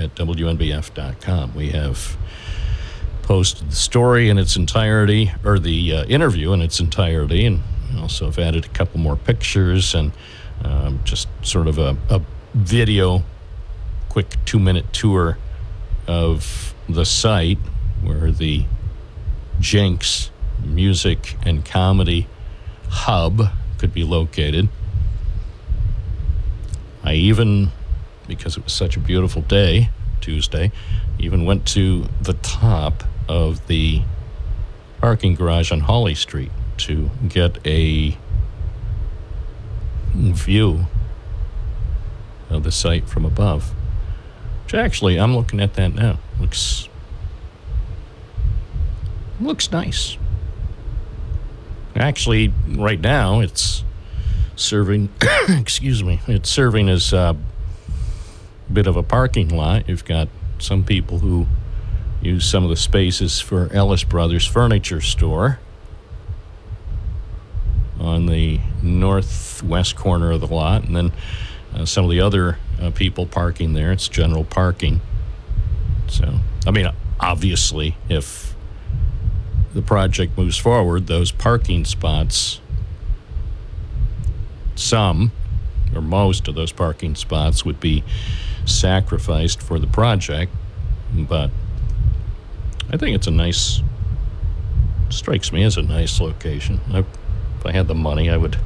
at WNBF.com. We have posted the story in its entirety, or the interview in its entirety, and also have added a couple more pictures and just sort of a video, quick 2-minute tour of the site where the Jinx Music and Comedy Hub could be located. I even, because it was such a beautiful day, Tuesday, even went to the top of the parking garage on Hawley Street to get a view of the site from above. Which actually, I'm looking at that now. Looks nice. Actually, right now, it's serving, it's serving as a bit of a parking lot. You've got some people who use some of the spaces for Ellis Brothers Furniture Store on the northwest corner of the lot, and then some of the other people parking there. It's general parking. So, I mean, obviously, if the project moves forward, those parking spots, some or most of those parking spots would be sacrificed for the project, but I think it's strikes me as a nice location. If I had the money, I would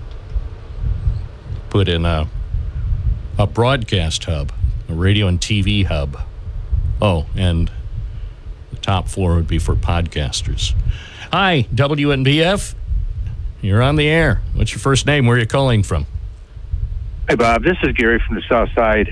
put in a broadcast hub, a radio and TV hub. Oh, and the top floor would be for podcasters. Hi, WNBF. You're on the air. What's your first name? Where are you calling from? Hey, Bob. This is Gary from the South Side.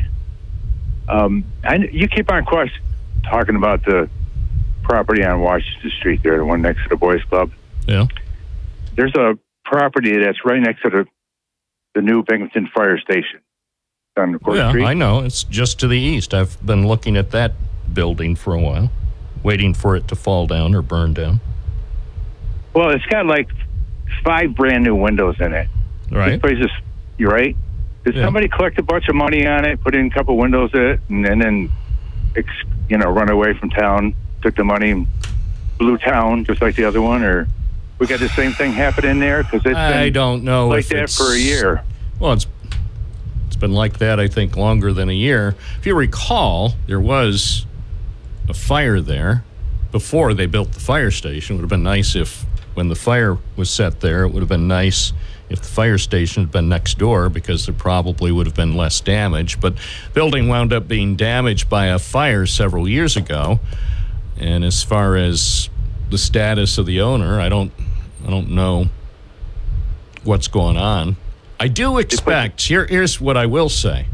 You keep on talking about the property on Washington Street there, the one next to the Boys Club. Yeah. There's a property that's right next to the new Binghamton Fire Station on the Court Street. Yeah, I know. It's just to the east. I've been looking at that building for a while, waiting for it to fall down or burn down. Well, it's got like 5 brand new windows in it. Right. This place is, you're right. Did somebody collect a bunch of money on it, put in a couple windows in it, and then run away from town, took the money, and blew town just like the other one? Or we got the same thing happening there? Because I don't know like that for a year. Well, it's been like that, I think, longer than a year. If you recall, there was a fire there before they built the fire station. It would have been nice if, when the fire was set there, it would have been nice if the fire station had been next door, because there probably would have been less damage. But the building wound up being damaged by a fire several years ago. And as far as the status of the owner, I don't know what's going on. I do expect, here's what I will say.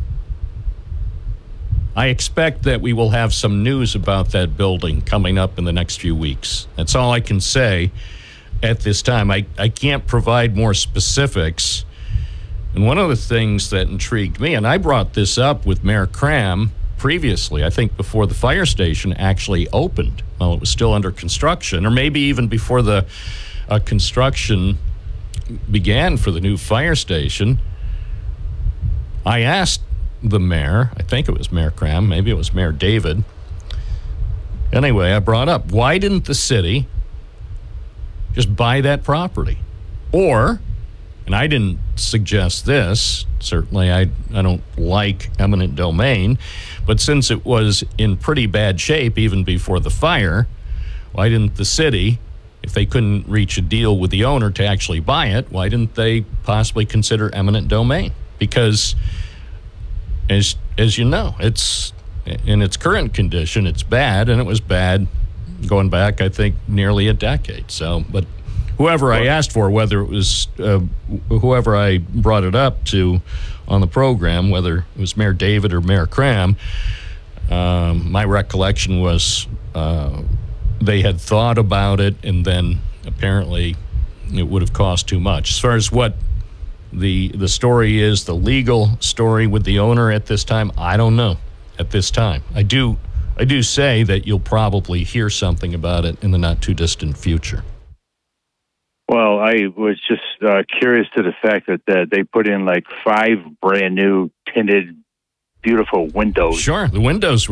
I expect that we will have some news about that building coming up in the next few weeks. That's all I can say at this time. I can't provide more specifics. And one of the things that intrigued me, and I brought this up with Mayor Cram previously, I think before the fire station actually opened, while it was still under construction, or maybe even before the construction began for the new fire station. I asked the mayor, I think it was Mayor Cram, maybe it was Mayor David. Anyway, I brought up, why didn't the city just buy that property? Or, and I didn't suggest this, certainly I don't like eminent domain, but since it was in pretty bad shape even before the fire, why didn't the city, if they couldn't reach a deal with the owner to actually buy it, why didn't they possibly consider eminent domain? Because, as you know, it's in its current condition, it's bad, and it was bad going back, I think, nearly a decade. So, but whoever I asked for, whether it was whoever I brought it up to on the program, whether it was Mayor David or Mayor Cram, my recollection was they had thought about it, and then apparently it would have cost too much. As far as what the story is, the legal story with the owner at this time, I don't know at this time. I do say that you'll probably hear something about it in the not too distant future. Well, I was just curious to the fact that they put in like 5 brand new tinted, beautiful windows. Sure, the windows